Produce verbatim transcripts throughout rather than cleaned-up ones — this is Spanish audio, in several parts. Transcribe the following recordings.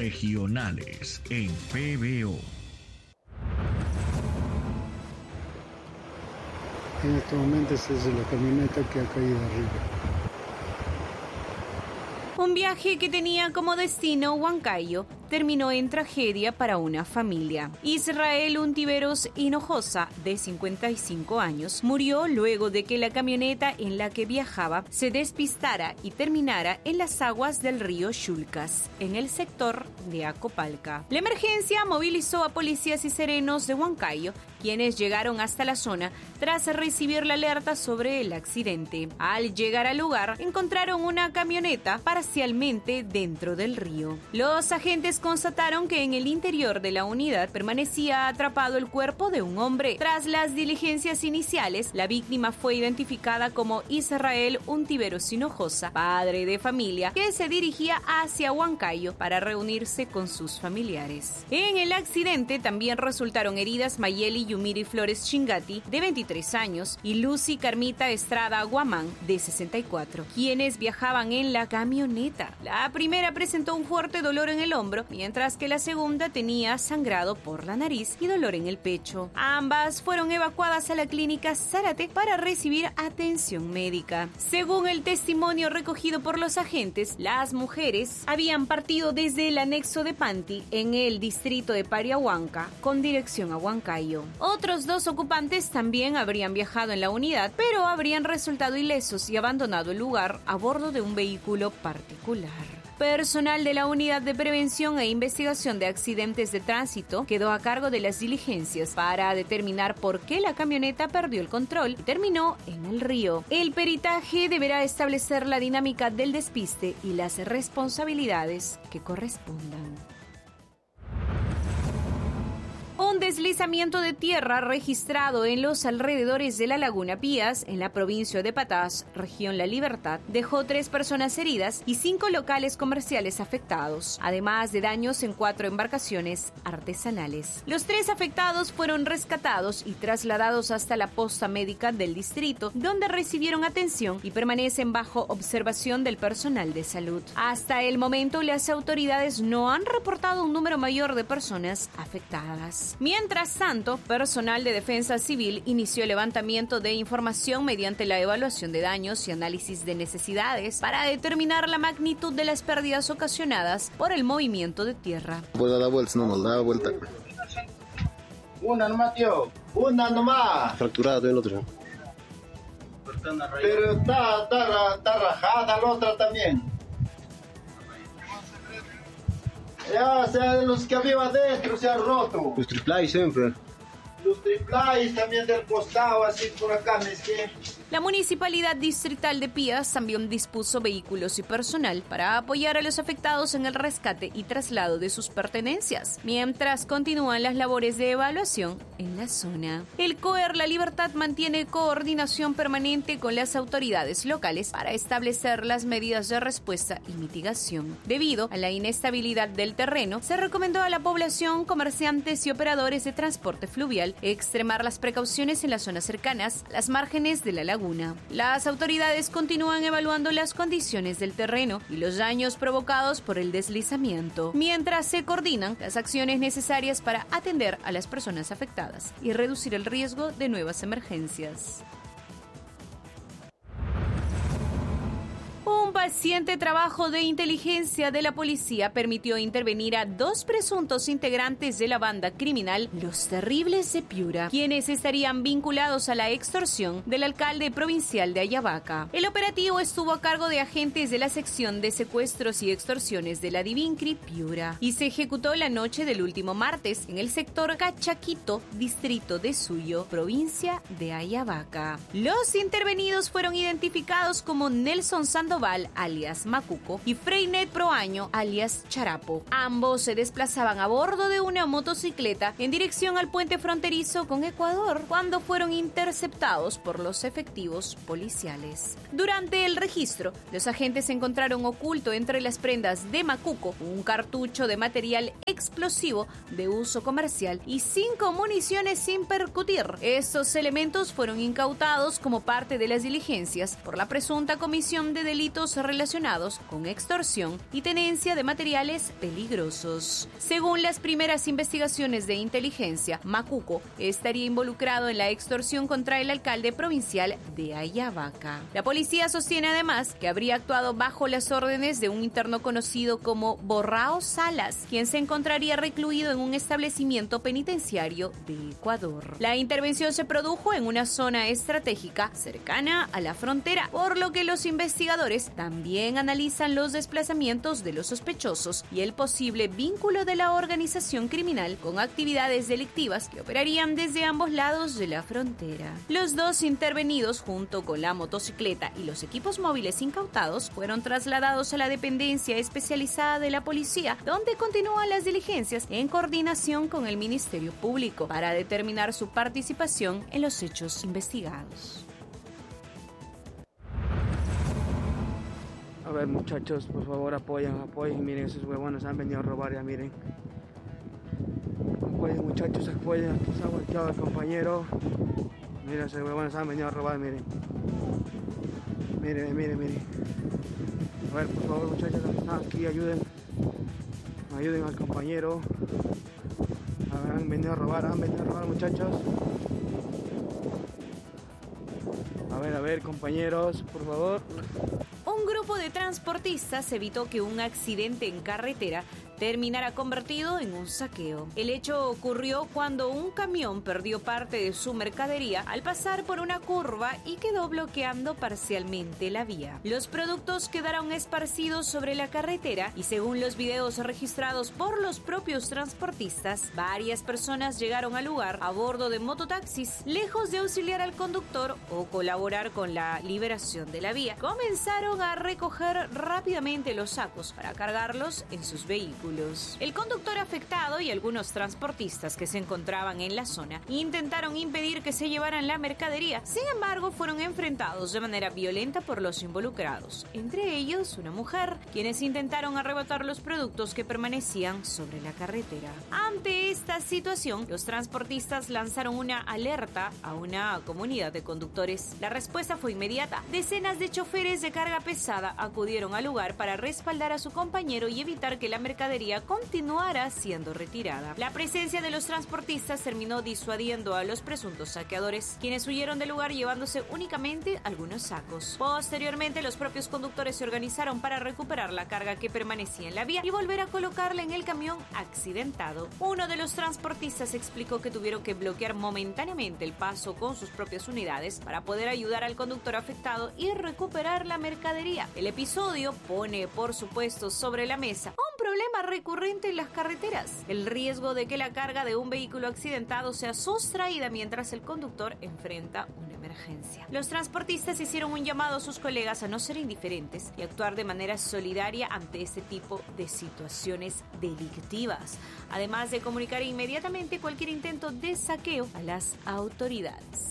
regionales en P B O. En este momento esa es la camioneta que ha caído arriba. Un viaje que tenía como destino Huancayo terminó en tragedia para una familia. Israel Untiveros Hinojosa, de cincuenta y cinco años, murió luego de que la camioneta en la que viajaba se despistara y terminara en las aguas del río Chulcas, en el sector de Acopalca. La emergencia movilizó a policías y serenos de Huancayo, quienes llegaron hasta la zona tras recibir la alerta sobre el accidente. Al llegar al lugar, encontraron una camioneta parcialmente dentro del río. Los agentes constataron que en el interior de la unidad permanecía atrapado el cuerpo de un hombre. Tras las diligencias iniciales, la víctima fue identificada como Israel Untiveros Hinojosa, padre de familia, que se dirigía hacia Huancayo para reunirse con sus familiares. En el accidente también resultaron heridas Mayeli Yumiri Flores Chingati, de veintitrés años, y Lucy Carmita Estrada Guamán, de sesenta y cuatro, quienes viajaban en la camioneta. La primera presentó un fuerte dolor en el hombro, mientras que la segunda tenía sangrado por la nariz y dolor en el pecho. Ambas fueron evacuadas a la clínica Zárate para recibir atención médica. Según el testimonio recogido por los agentes, las mujeres habían partido desde el anexo de Panti, en el distrito de Pariahuanca, con dirección a Huancayo. Otros dos ocupantes también habrían viajado en la unidad, pero habrían resultado ilesos y abandonado el lugar a bordo de un vehículo particular. Personal de la Unidad de Prevención e Investigación de Accidentes de Tránsito quedó a cargo de las diligencias para determinar por qué la camioneta perdió el control y terminó en el río. El peritaje deberá establecer la dinámica del despiste y las responsabilidades que correspondan. Un deslizamiento de tierra registrado en los alrededores de la Laguna Pías, en la provincia de Patás, región La Libertad, dejó tres personas heridas y cinco locales comerciales afectados, además de daños en cuatro embarcaciones artesanales. Los tres afectados fueron rescatados y trasladados hasta la posta médica del distrito, donde recibieron atención y permanecen bajo observación del personal de salud. Hasta el momento, las autoridades no han reportado un número mayor de personas afectadas. Mientras tanto, personal de Defensa Civil inició el levantamiento de información mediante la evaluación de daños y análisis de necesidades para determinar la magnitud de las pérdidas ocasionadas por el movimiento de tierra. Puedo dar vuelta, no, da vuelta. Una nomás, tío. Una nomás. Fracturada todo el otro. Pero está, está, está rajada la otra también. Ya, o sea, los que había adentro se han roto. Los triplay siempre. Los triplay también del costado, así por acá, ¿me es que? La Municipalidad Distrital de Pías también dispuso vehículos y personal para apoyar a los afectados en el rescate y traslado de sus pertenencias, mientras continúan las labores de evaluación en la zona. El C O E R La Libertad mantiene coordinación permanente con las autoridades locales para establecer las medidas de respuesta y mitigación. Debido a la inestabilidad del terreno, se recomendó a la población, comerciantes y operadores de transporte fluvial extremar las precauciones en las zonas cercanas a las márgenes de la laguna. Las autoridades continúan evaluando las condiciones del terreno y los daños provocados por el deslizamiento, mientras se coordinan las acciones necesarias para atender a las personas afectadas y reducir el riesgo de nuevas emergencias. Un paciente trabajo de inteligencia de la policía permitió intervenir a dos presuntos integrantes de la banda criminal Los Terribles de Piura, quienes estarían vinculados a la extorsión del alcalde provincial de Ayabaca. El operativo estuvo a cargo de agentes de la sección de secuestros y extorsiones de la Divincri Piura y se ejecutó la noche del último martes en el sector Cachaquito, distrito de Suyo, provincia de Ayabaca. Los intervenidos fueron identificados como Nelson Sandoval, alias Macuco, y Freinet Proaño, alias Charapo. Ambos se desplazaban a bordo de una motocicleta en dirección al puente fronterizo con Ecuador cuando fueron interceptados por los efectivos policiales. Durante el registro, los agentes encontraron oculto entre las prendas de Macuco un cartucho de material explosivo de uso comercial y cinco municiones sin percutir. Estos elementos fueron incautados como parte de las diligencias por la presunta comisión de delitos relacionados con extorsión y tenencia de materiales peligrosos. Según las primeras investigaciones de inteligencia, Macuco estaría involucrado en la extorsión contra el alcalde provincial de Ayabaca. La policía sostiene además que habría actuado bajo las órdenes de un interno conocido como Borrao Salas, quien se encontraría recluido en un establecimiento penitenciario de Ecuador. La intervención se produjo en una zona estratégica cercana a la frontera, por lo que los investigadores también analizan los desplazamientos de los sospechosos y el posible vínculo de la organización criminal con actividades delictivas que operarían desde ambos lados de la frontera. Los dos intervenidos, junto con la motocicleta y los equipos móviles incautados, fueron trasladados a la dependencia especializada de la policía, donde continúan las diligencias en coordinación con el Ministerio Público para determinar su participación en los hechos investigados. A ver, muchachos, por favor apoyen, apoyen, miren, esos huevones han venido a robar, ya miren. Apoyen, muchachos, apoyen, aquí se ha volteado el compañero. Miren, esos huevones han venido a robar, miren. Miren, miren, miren. A ver, por favor, muchachos, aquí ayuden. Ayuden al compañero. A ver, han venido a robar, han venido a robar, muchachos. A ver, a ver, compañeros, por favor. Un grupo de transportistas evitó que un accidente en carretera terminara convertido en un saqueo. El hecho ocurrió cuando un camión perdió parte de su mercadería al pasar por una curva y quedó bloqueando parcialmente la vía. Los productos quedaron esparcidos sobre la carretera y, según los videos registrados por los propios transportistas, varias personas llegaron al lugar a bordo de mototaxis, lejos de auxiliar al conductor o colaborar con la liberación de la vía. Comenzaron a recoger rápidamente los sacos para cargarlos en sus vehículos. El conductor afectado y algunos transportistas que se encontraban en la zona intentaron impedir que se llevaran la mercadería. Sin embargo, fueron enfrentados de manera violenta por los involucrados, entre ellos una mujer, quienes intentaron arrebatar los productos que permanecían sobre la carretera. Ante esta situación, los transportistas lanzaron una alerta a una comunidad de conductores. La respuesta fue inmediata. Decenas de choferes de carga pesada acudieron al lugar para respaldar a su compañero y evitar que la mercadería continuara siendo retirada. La presencia de los transportistas terminó disuadiendo a los presuntos saqueadores, quienes huyeron del lugar llevándose únicamente algunos sacos. Posteriormente, los propios conductores se organizaron para recuperar la carga que permanecía en la vía y volver a colocarla en el camión accidentado. Uno de los transportistas explicó que tuvieron que bloquear momentáneamente el paso con sus propias unidades para poder ayudar al conductor afectado y recuperar la mercadería. El episodio pone, por supuesto, sobre la mesa un problema recurrente en las carreteras: el riesgo de que la carga de un vehículo accidentado sea sustraída mientras el conductor enfrenta una emergencia. Los transportistas hicieron un llamado a sus colegas a no ser indiferentes y actuar de manera solidaria ante este tipo de situaciones delictivas, además de comunicar inmediatamente cualquier intento de saqueo a las autoridades.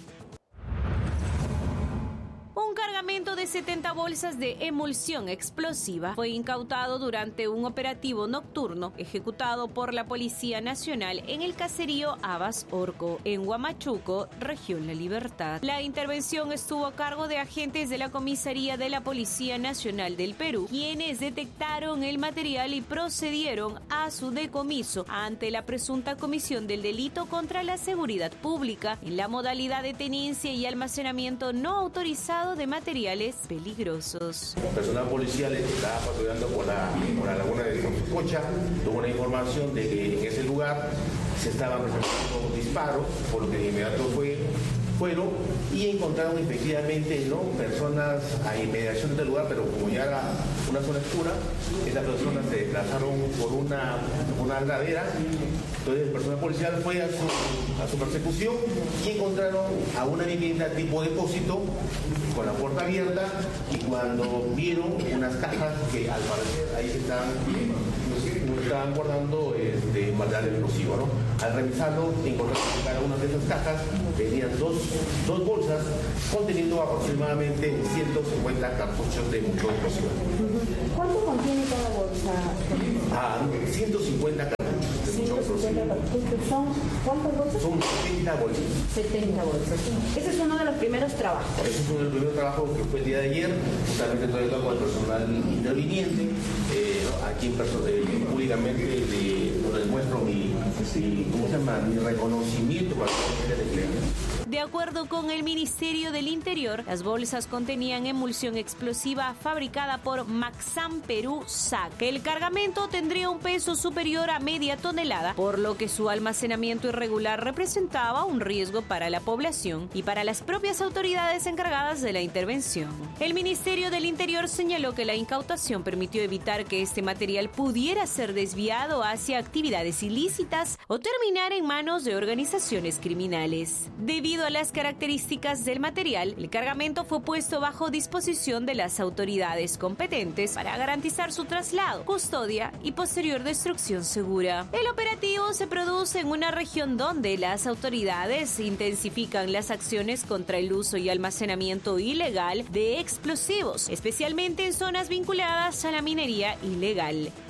Un cargamento de setenta bolsas de emulsión explosiva fue incautado durante un operativo nocturno ejecutado por la Policía Nacional en el caserío Abas Orco, en Huamachuco, región La Libertad. La intervención estuvo a cargo de agentes de la Comisaría de la Policía Nacional del Perú, quienes detectaron el material y procedieron a su decomiso ante la presunta comisión del delito contra la seguridad pública en la modalidad de tenencia y almacenamiento no autorizado de materiales peligrosos. Personal policial estaba patrullando por la, por la laguna de Cocha, tuvo una información de que en ese lugar se estaban presentando disparos, por lo que de inmediato fue, fueron y encontraron efectivamente, ¿no?, personas a inmediación del lugar, pero como ya era una zona oscura, estas personas se desplazaron por una, una ladera. Entonces el personal policial fue a su, a su persecución y encontraron a una vivienda tipo depósito con la puerta abierta, y cuando vieron unas cajas que al parecer ahí se estaban, no estaban guardando este, material explosivo, ¿no? Al revisarlo encontraron que cada una de esas cajas venían dos, dos bolsas conteniendo aproximadamente ciento cincuenta cartuchos de mucho explosivo. ¿Cuánto contiene cada bolsa? Ah, ciento cincuenta cartuchos de mucho explosivo. encuentra que son, ¿cuántas bolsas? Son setenta bolsas. setenta bolsas. Ese es uno de los primeros trabajos. Ese es uno de los primeros trabajos que fue el día de ayer, justamente todo esto con el personal interviniente, eh, aquí en perso- eh, públicamente le, le demuestro mi, mi, ¿cómo se llama? Mi reconocimiento para la gente de De acuerdo con el Ministerio del Interior, las bolsas contenían emulsión explosiva fabricada por Maxam Perú S A C. El cargamento tendría un peso superior a media tonelada, por lo que su almacenamiento irregular representaba un riesgo para la población y para las propias autoridades encargadas de la intervención. El Ministerio del Interior señaló que la incautación permitió evitar que este material pudiera ser desviado hacia actividades ilícitas o terminar en manos de organizaciones criminales. Debido a las características del material, el cargamento fue puesto bajo disposición de las autoridades competentes para garantizar su traslado, custodia y posterior destrucción segura. El operativo se produce en una región donde las autoridades intensifican las acciones contra el uso y almacenamiento ilegal de explosivos, especialmente en zonas vinculadas a la minería ilegal.